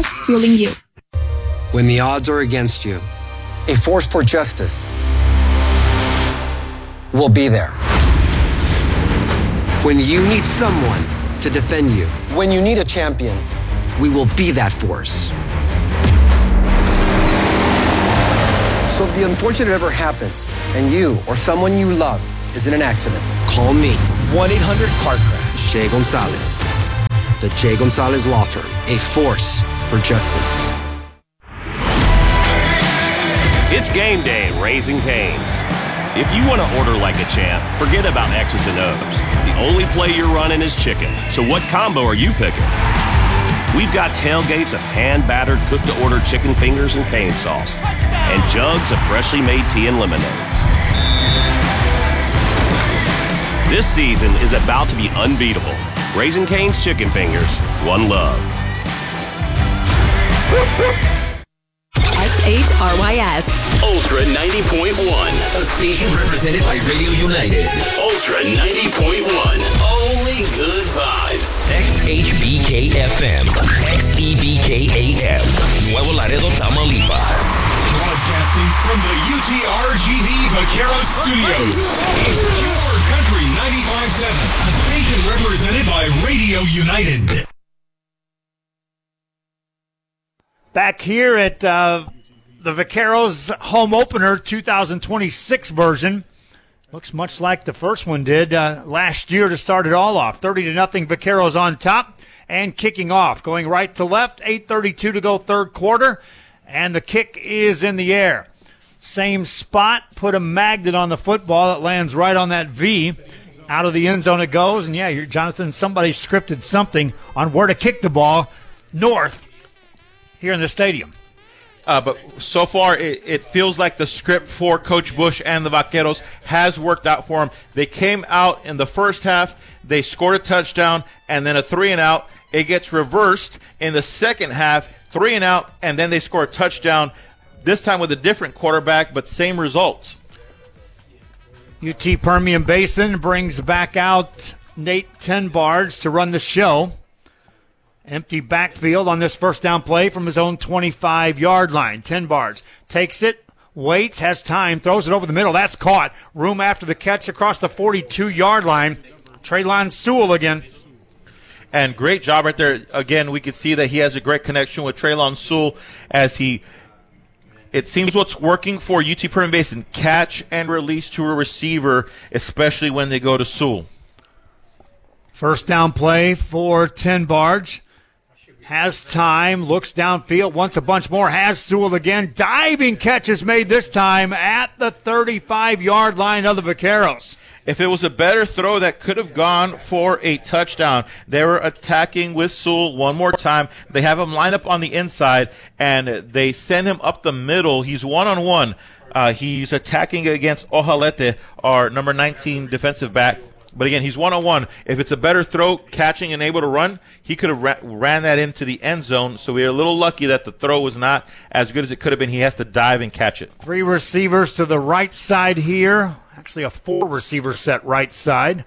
Vaqueros, fueling you. When the odds are against you, a force for justice will be there. When you need someone to defend you, when you need a champion, we will be that force. So if the unfortunate ever happens and you or someone you love is in an accident, call me. 1-800-CAR-CRASH. Jay Gonzalez. The Jay Gonzalez Law Firm. A force for justice. It's game day at Raising Cane's. If you want to order like a champ, forget about X's and O's. The only play you're running is chicken. So what combo are you picking? We've got tailgates of hand-battered, cooked-to-order chicken fingers and cane sauce, and jugs of freshly made tea and lemonade. This season is about to be unbeatable. Raising Cane's Chicken Fingers, one love. SHRYS. Ultra 90.1. A station represented by Radio United. Ultra 90.1. Only good vibes. XHBK-FM. XEBK-AM. Nuevo Laredo, Tamaulipas. Broadcasting from the UTRGV Vaqueros Studios. It's your Country 95.7. A station represented by Radio United. Back here at the Vaqueros home opener 2026 version. Looks much like the first one did last year to start it all off. 30-0 Vaqueros on top and kicking off. Going right to left, 8:32 to go third quarter. And the kick is in the air. Same spot, put a magnet on the football. It lands right on that V. Out of the end zone it goes. And, yeah, Jonathan, somebody scripted something on where to kick the ball north here in the stadium. But so far, it feels like the script for Coach Bush and the Vaqueros has worked out for them. They came out in the first half, they scored a touchdown, and then a 3-and-out. It gets reversed in the second half, 3-and-out, and then they score a touchdown, this time with a different quarterback, but same results. UT Permian Basin brings back out Nate Tenbarge to run the show. Empty backfield on this first down play from his own 25-yard line. Tenbarge takes it, waits, has time, throws it over the middle. That's caught. Room after the catch across the 42-yard line. Traylon Sewell again. And great job right there. Again, we could see that he has a great connection with Traylon Sewell as it seems what's working for UT Permian Basin, catch and release to a receiver, especially when they go to Sewell. First down play for Tenbarge. Has time, looks downfield, wants a bunch more, has Sewell again. Diving catch is made this time at the 35-yard line of the Vaqueros. If it was a better throw, that could have gone for a touchdown. They were attacking with Sewell one more time. They have him lined up on the inside, and they send him up the middle. He's one-on-one. He's attacking against Ojalete, our number 19 defensive back. But again, he's one-on-one. If it's a better throw, catching and able to run, he could have ran that into the end zone. So we are a little lucky that the throw was not as good as it could have been. He has to dive and catch it. 3 receivers to the right side here. Actually, a 4-receiver set right side.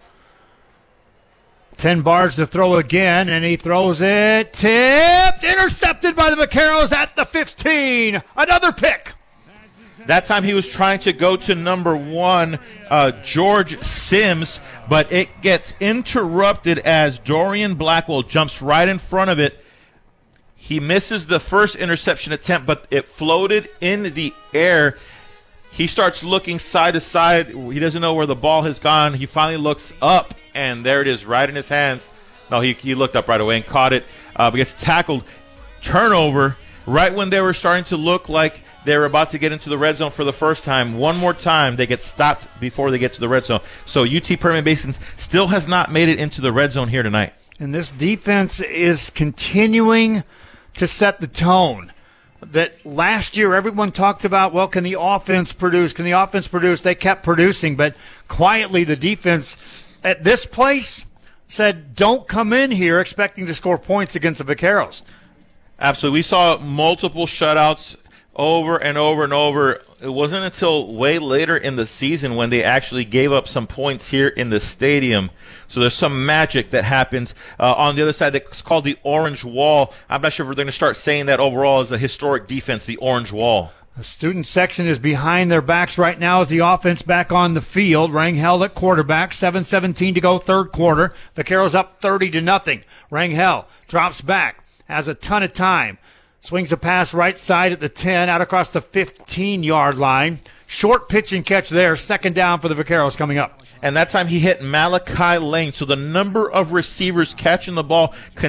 Tenbarge to throw again, and he throws it. Tipped, intercepted by the Vaqueros at the 15. Another pick. That time he was trying to go to number 1, George Sims, but it gets interrupted as Dorian Blackwell jumps right in front of it. He misses the first interception attempt, but it floated in the air. He starts looking side to side. He doesn't know where the ball has gone. He finally looks up, and there it is right in his hands. No, he looked up right away and caught it, but gets tackled. Turnover right when they were starting to look like they were about to get into the red zone for the first time. One more time, they get stopped before they get to the red zone. So UT Permian Basin still has not made it into the red zone here tonight. And this defense is continuing to set the tone. That last year everyone talked about, well, can the offense produce? Can the offense produce? They kept producing, but quietly the defense at this place said, don't come in here expecting to score points against the Vaqueros. Absolutely. We saw multiple shutouts over and over and over. It wasn't until way later in the season when they actually gave up some points here in the stadium. So there's some magic that happens on the other side that's called the Orange Wall. I'm not sure if we're going to start saying that overall as a historic defense, the Orange Wall. The student section is behind their backs right now as the offense back on the field. Rangel at quarterback, 7:17 to go, third quarter. Vaqueros up 30-0. Rangel drops back, has a ton of time. Swings a pass right side at the 10, out across the 15-yard line. Short pitch and catch there. Second down for the Vaqueros coming up. And that time he hit Malachi Lane. So the number of receivers catching the ball